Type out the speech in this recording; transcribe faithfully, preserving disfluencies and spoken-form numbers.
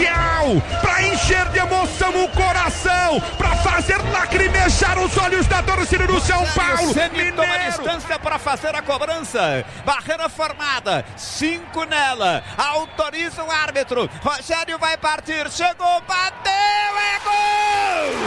especial para encher de emoção o coração, para fazer lacrimejar os olhos da torcida do São Paulo. Ceni toma distância para fazer a cobrança. Barreira formada, cinco nela. Autoriza o árbitro. Rogério vai partir, chegou, bateu, é gol!